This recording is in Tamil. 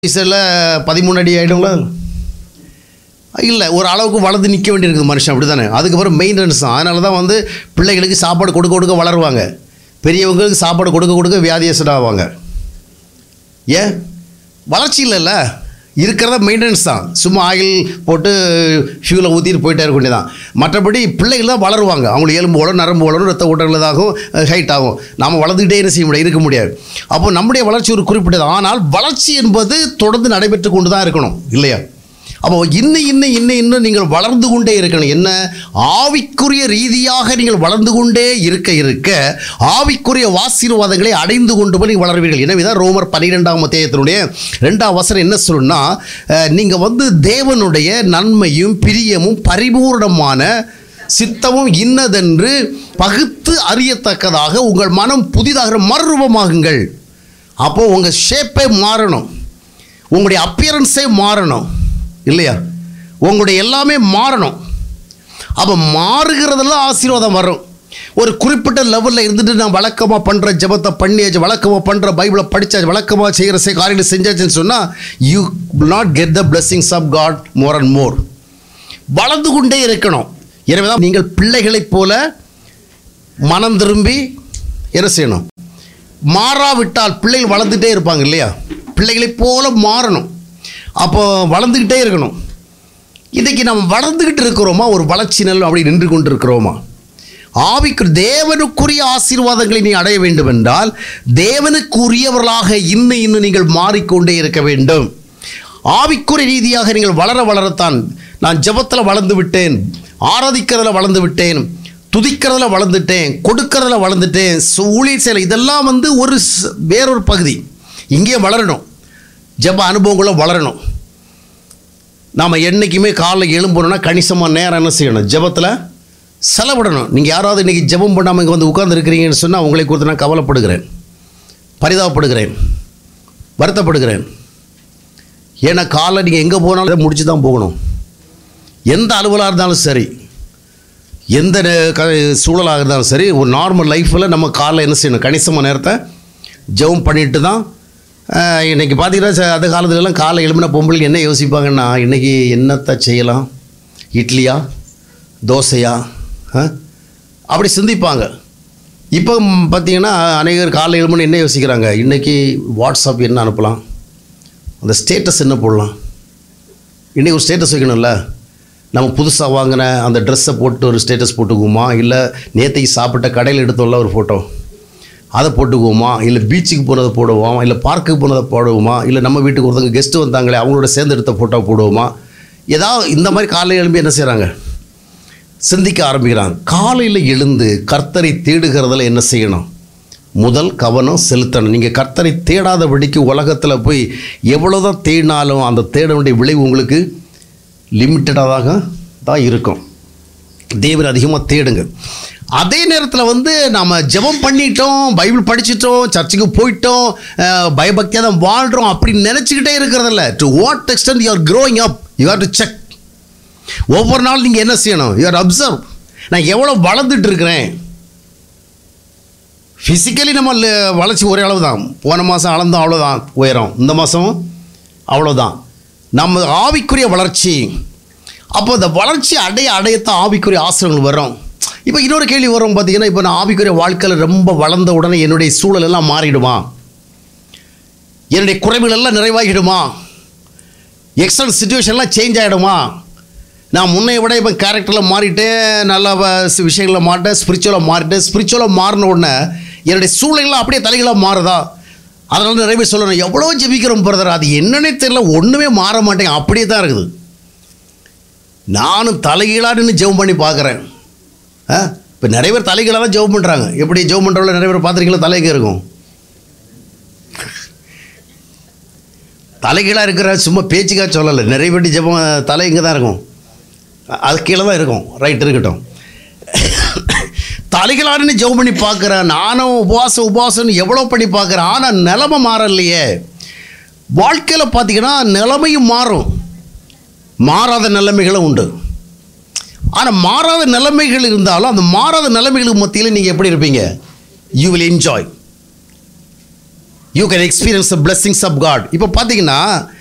வயசில் 13 அடி ஆகிடுங்களா? இல்லை, ஒரு அளவுக்கு வளர்ந்து நிற்க வேண்டியிருக்குது மனுஷன், அப்படி தானே. அதுக்கப்புறம் மெயின்டெனன்ஸ் தான். அதனால தான் பிள்ளைகளுக்கு சாப்பாடு கொடுக்க வளருவாங்க, பெரியவங்களுக்கு சாப்பாடு கொடுக்க வியாதியஸ்ட் ஆவாங்க. ஏன்? வளர்ச்சி இல்லைல்ல, இருக்கிறத மெயின்டெனன்ஸ் தான். சும்மா ஆயில் போட்டு ஃபியூலை ஊற்றிட்டு போயிட்டே இருக்க வேண்டியதான். மற்றபடி பிள்ளைகள் தான் வளருவாங்க. அவங்களுக்கு எலும்பு வளரும், நரம்பு வளரும், ரத்த ஓட்டங்களதாகும், ஹைட் ஆகும். நாம் வளர்ந்துக்கிட்டே என்ன செய்ய முடியாது, இருக்க முடியாது. அப்போ நம்முடைய வளர்ச்சி ஒரு குறிப்பிட்டது. ஆனால் வளர்ச்சி என்பது தொடர்ந்து நடைபெற்று கொண்டு தான் இருக்கணும், இல்லையா? அப்போ இன்னும் நீங்கள் வளர்ந்து கொண்டே இருக்கணும். என்ன? ஆவிக்குரிய ரீதியாக நீங்கள் வளர்ந்து கொண்டே இருக்க ஆவிக்குரிய ஆசீர்வாதங்களை அடைந்து கொண்டு போய் நீங்கள் வளர்வீர்கள். எனவே தான் ரோமர் 12ஆம் அத்தியாயத்தினுடைய 2ஆம் வசனம் என்ன சொல்லுன்னா, நீங்கள் தேவனுடைய நன்மையும் பிரியமும் பரிபூர்ணமான சித்தமும் இன்னதென்று பகுத்து அறியத்தக்கதாக உங்கள் மனம் புதிதாக மறுரூபமாகுங்கள். அப்போது உங்கள் ஷேப்பே மாறணும், உங்களுடைய அப்பியரன்ஸே மாறணும், இல்லையா? உங்களுடைய எல்லாமே மாறணும். அப்போ மாறுகிறதெல்லாம் ஆசீர்வாதம் வரும். ஒரு குறிப்பிட்ட லெவலில் இருந்துட்டு நான் வழக்கமாக பண்ணுற ஜெபத்தை பண்ணியாச்சு, வழக்கமாக பண்ணுற பைபிளை படித்தாச்சு, வழக்கமாக செய்கிற காரியங்களை செஞ்சாச்சுன்னு சொன்னால் you will not get the blessings of God more and more. வளர்ந்து கொண்டே இருக்கணும். எனவே தான் நீங்கள் பிள்ளைகளைப் போல மனம் திரும்பி என்ன செய்யணும்? மாறாவிட்டால் பிள்ளைகள் வளர்ந்துகிட்டே இருப்பாங்க, இல்லையா? பிள்ளைகளைப் போல மாறணும். அப்போ வளர்ந்துக்கிட்டே இருக்கணும். இன்றைக்கி நம்ம வளர்ந்துக்கிட்டு இருக்கிறோமா? ஒரு வளர்ச்சி நல் அப்படி நின்று கொண்டு இருக்கிறோமா? ஆவிக்கு தேவனுக்குரிய ஆசீர்வாதங்களை நீ அடைய வேண்டும் என்றால் தேவனுக்குரியவர்களாக இன்னும் நீங்கள் மாறிக்கொண்டே இருக்க வேண்டும். ஆவிக்குரிய ரீதியாக நீங்கள் வளரத்தான். நான் ஜெபத்தில் வளர்ந்து விட்டேன், ஆராதிக்கிறதுல வளர்ந்து விட்டேன், துதிக்கிறதுல வளர்ந்துட்டேன், கொடுக்கறதுல வளர்ந்துட்டேன், ஊழியர் செயல், இதெல்லாம் ஒரு வேறொரு பகுதி. இங்கே வளரணும், ஜெப அனுபவங்களும் வளரணும். நாம் என்றைக்குமே காலைல எழும்பணுன்னா கணிசமாக நேரம் என்ன செய்யணும்? ஜெபத்தில் செலவிடணும். நீங்கள் யாராவது இன்றைக்கி ஜெபம் பண்ணாமல் இங்கே உட்கார்ந்துருக்கிறீங்கன்னு சொன்னால் உங்களை குறித்து நான் கவலைப்படுகிறேன், பரிதாபப்படுகிறேன், வருத்தப்படுகிறேன். ஏன்னா காலைல நீங்கள் எங்கே போனாலும் இதை முடிச்சு தான் போகணும். எந்த அலுவலாக இருந்தாலும் சரி, எந்த சூழலாக இருந்தாலும் சரி, ஒரு நார்மல் லைஃப்பில் நம்ம காலைல என்ன செய்யணும்? கணிசமாக நேரத்தை ஜெபம் பண்ணிட்டு தான். இன்றைக்கி பார்த்தீங்கன்னா அந்த காலத்துலலாம் காலை எழுப்பின பொம்பளைக்கு என்ன யோசிப்பாங்கன்னா, இன்றைக்கி என்னத்தை செய்யலாம், இட்லியா தோசையா அப்படி சிந்திப்பாங்க. இப்போ பார்த்திங்கன்னா அநேகர் காலை எழுப்புன்னு என்ன யோசிக்கிறாங்க? இன்றைக்கி வாட்ஸ்அப் என்ன அனுப்பலாம், அந்த ஸ்டேட்டஸ் என்ன போடலாம். இன்றைக்கி ஒரு ஸ்டேட்டஸ் வைக்கணும்ல. நம்ம புதுசாக வாங்கின அந்த ட்ரெஸ்ஸை போட்டு ஒரு ஸ்டேட்டஸ் போட்டுக்குவோமா, இல்லை நேற்றைக்கு சாப்பிட்ட கடையில் எடுத்தோம்ல ஒரு ஃபோட்டோ அதை போட்டுக்குவோமா, இல்லை பீச்சுக்கு போனதை போடுவோமா, இல்லை பார்க்குக்கு போனதை போடுவோமா, இல்லை நம்ம வீட்டுக்கு ஒருத்தவங்க கெஸ்ட்டு வந்தாங்களே அவங்களோட சேர்ந்து எடுத்த ஃபோட்டோ போடுவோமா, ஏதாவது இந்த மாதிரி காலையில் எழும்பி என்ன செய்கிறாங்க? சிந்திக்க ஆரம்பிக்கிறாங்க. காலையில் எழுந்து கர்த்தரை தேடுகிறதில் என்ன செய்யணும்? முதல் கவனம் செலுத்தணும். நீங்கள் கர்த்தரை தேடாதபடிக்கு உலகத்தில் போய் எவ்வளோதான் தேடினாலும் அந்த தேட வேண்டிய விளைவு உங்களுக்கு லிமிட்டடாக தான் இருக்கும். தேவனை அதிகமாக தேடுங்க. அதே நேரத்தில் நாம் ஜெபம் பண்ணிட்டோம், பைபிள் படிச்சிட்டோம், சர்ச்சுக்கு போயிட்டோம், பயபக்தியாக தான் வாழ்கிறோம் அப்படின்னு நினச்சிக்கிட்டே இருக்கிறதில்ல. To what extend you are growing up, you have to check. ஒவ்வொரு நாள் நீங்கள் என்ன செய்யணும்? You are observe. நான் எவ்வளோ வளர்ந்துட்டு இருக்கிறேன். ஃபிசிக்கலி நம்ம வளர்ச்சி ஒரே அளவு தான். போன மாதம் அளந்தோம், அவ்வளோதான் உயரம். இந்த மாதம் அவ்வளோதான். நம்ம ஆவிக்குரிய வளர்ச்சி. அப்போ இந்த வளர்ச்சி அடையத்தான் ஆவிக்குரிய ஆசிரியர்கள் வரும். இப்போ இன்னொரு கேள்வி வரும் பார்த்தீங்கன்னா, இப்போ நான் ஆவிக்குரிய வாழ்க்கையில் ரொம்ப வளர்ந்த உடனே என்னுடைய சூழல் எல்லாம் மாறிடுமா? என்னுடைய குறைவுகள் எல்லாம் நிறைவாகிடுமா? External சுச்சுவேஷன்லாம் change ஆகிடுமா? நான் முன்னை விட இப்போ கேரக்டரில் மாறிட்டேன், நல்ல விஷயங்களில் மாறிட்டேன், ஸ்பிரிச்சுவலாக மாறிட்டேன். ஸ்பிரிச்சுவலாக மாறின உடனே என்னுடைய சூழல்லாம் அப்படியே தலைகளாக மாறுதா? அதனால நிறைய பேர் சொல்லணும், எவ்வளோ ஜெபிக்கிறோம் பிரதர், அது என்னன்னே தெரியல, ஒன்றுமே மாற மாட்டேங்க, அப்படியே தான் இருக்குது. நானும் தலைகீழான்னு ஜெபம் பண்ணி பார்க்குறேன். இப்போ நிறைய பேர் தலைகீழாக தான் ஜெபம் பண்ணுறாங்க. எப்படி ஜெபம் பண்ணுறவங்கள நிறைய பேர் பார்த்துருக்கீங்களா? தலைக்கு இருக்கும், தலைகீழாக இருக்கிற சும்மா பேச்சுக்காக சொல்லலை. நிறைய பேர் ஜெபம் தலை இங்கே தான் இருக்கும், அது கீழே தான் இருக்கும். ரைட், இருக்கட்டும். தலைகளான்னு ஜெபம் பண்ணி பார்க்குறேன். நானும் உபவாசம்னு எவ்வளோ பண்ணி பார்க்குறேன். ஆனால் நிலைமை மாறலையே. வாழ்க்கையில் பார்த்திங்கன்னா நிலைமையும் மாறும், மாறாத நிலைமைகளும் உண்டு. ஆனால் மாறாத நிலைமைகள் இருந்தாலும் அந்த மாறாத நிலைமைகளுக்கு மத்தியில் நீங்கள் எப்படி இருப்பீங்க? You will enjoy. You can experience the blessings of God. இப்போ பார்த்தீங்கன்னா